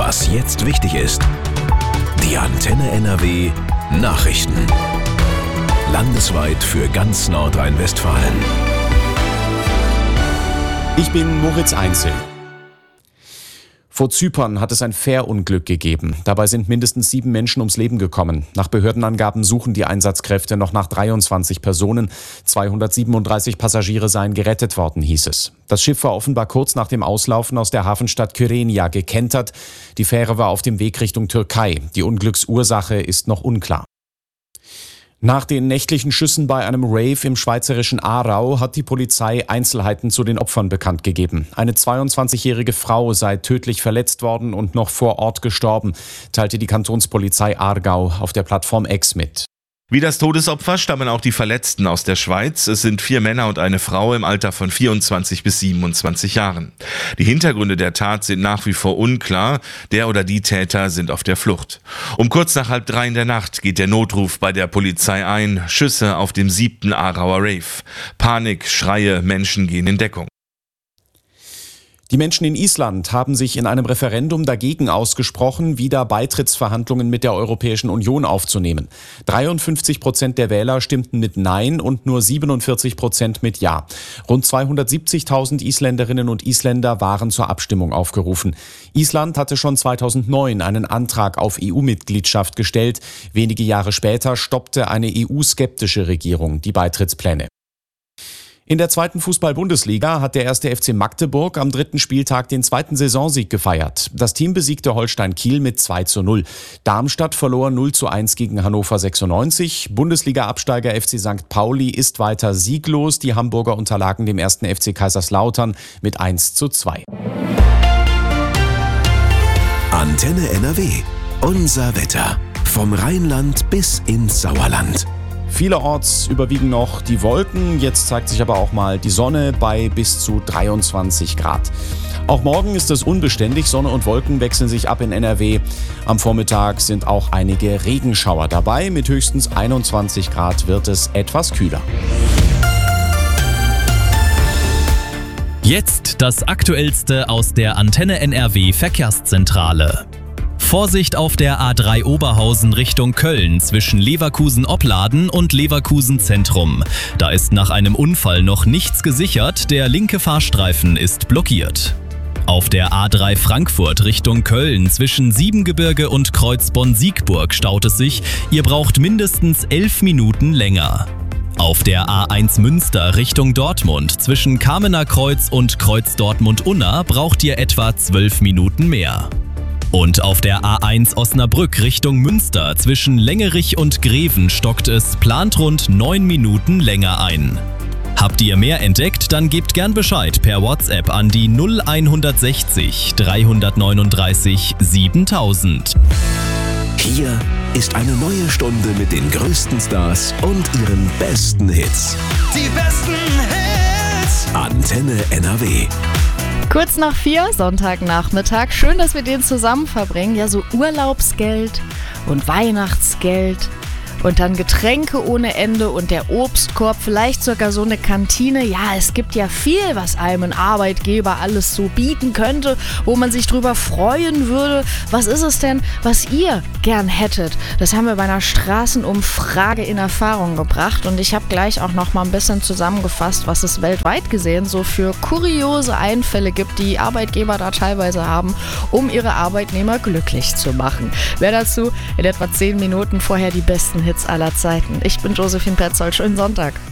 Was jetzt wichtig ist. Die Antenne NRW Nachrichten. Landesweit für ganz Nordrhein-Westfalen. Ich bin Moritz Einzel. Vor Zypern hat es ein Fährunglück gegeben. Dabei sind mindestens 7 Menschen ums Leben gekommen. Nach Behördenangaben suchen die Einsatzkräfte noch nach 23 Personen. 237 Passagiere seien gerettet worden, hieß es. Das Schiff war offenbar kurz nach dem Auslaufen aus der Hafenstadt Kyrenia gekentert. Die Fähre war auf dem Weg Richtung Türkei. Die Unglücksursache ist noch unklar. Nach den nächtlichen Schüssen bei einem Rave im schweizerischen Aarau hat die Polizei Einzelheiten zu den Opfern bekannt gegeben. Eine 22-jährige Frau sei tödlich verletzt worden und noch vor Ort gestorben, teilte die Kantonspolizei Aargau auf der Plattform X mit. Wie das Todesopfer stammen auch die Verletzten aus der Schweiz. Es sind 4 Männer und eine Frau im Alter von 24 bis 27 Jahren. Die Hintergründe der Tat sind nach wie vor unklar. Der oder die Täter sind auf der Flucht. Um kurz nach 2:30 in der Nacht geht der Notruf bei der Polizei ein. Schüsse auf dem 7. Aarauer Rave. Panik, Schreie, Menschen gehen in Deckung. Die Menschen in Island haben sich in einem Referendum dagegen ausgesprochen, wieder Beitrittsverhandlungen mit der Europäischen Union aufzunehmen. 53% der Wähler stimmten mit Nein und nur 47% mit Ja. Rund 270.000 Isländerinnen und Isländer waren zur Abstimmung aufgerufen. Island hatte schon 2009 einen Antrag auf EU-Mitgliedschaft gestellt. Wenige Jahre später stoppte eine EU-skeptische Regierung die Beitrittspläne. In der 2. Fußball-Bundesliga hat der 1. FC Magdeburg am 3. Spieltag den 2. Saisonsieg gefeiert. Das Team besiegte Holstein Kiel mit 2:0. Darmstadt verlor 0:1 gegen Hannover 96. Bundesliga-Absteiger FC St. Pauli ist weiter sieglos. Die Hamburger unterlagen dem 1. FC Kaiserslautern mit 1:2. Antenne NRW. Unser Wetter. Vom Rheinland bis ins Sauerland. Vielerorts überwiegen noch die Wolken, jetzt zeigt sich aber auch mal die Sonne bei bis zu 23 Grad. Auch morgen ist es unbeständig, Sonne und Wolken wechseln sich ab in NRW. Am Vormittag sind auch einige Regenschauer dabei, mit höchstens 21 Grad wird es etwas kühler. Jetzt das Aktuellste aus der Antenne NRW Verkehrszentrale. Vorsicht auf der A3 Oberhausen Richtung Köln zwischen Leverkusen-Opladen und Leverkusen-Zentrum. Da ist nach einem Unfall noch nichts gesichert, der linke Fahrstreifen ist blockiert. Auf der A3 Frankfurt Richtung Köln zwischen Siebengebirge und Kreuzbonn-Siegburg staut es sich. Ihr braucht mindestens 11 Minuten länger. Auf der A1 Münster Richtung Dortmund zwischen Kamener Kreuz und Kreuz Dortmund-Unna braucht ihr etwa 12 Minuten mehr. Und auf der A1 Osnabrück Richtung Münster zwischen Längerich und Greven stockt es plant rund 9 Minuten länger ein. Habt ihr mehr entdeckt, dann gebt gern Bescheid per WhatsApp an die 0160 339 7000. Hier ist eine neue Stunde mit den größten Stars und ihren besten Hits. Die besten Hits. Antenne NRW. Kurz nach 4, Sonntagnachmittag. Schön, dass wir den zusammen verbringen. Ja, so Urlaubsgeld und Weihnachtsgeld und dann Getränke ohne Ende und der Obstkorb, vielleicht sogar so eine Kantine. Ja, es gibt ja viel, was einem ein Arbeitgeber alles so bieten könnte, wo man sich drüber freuen würde. Was ist es denn, was ihr gern hättet? Das haben wir bei einer Straßenumfrage in Erfahrung gebracht und ich habe gleich auch noch mal ein bisschen zusammengefasst, was es weltweit gesehen so für kuriose Einfälle gibt, die Arbeitgeber da teilweise haben, um ihre Arbeitnehmer glücklich zu machen. Wer dazu in etwa 10 Minuten vorher die besten Hits aller Zeiten. Ich bin Josephine Petzold. Schönen Sonntag.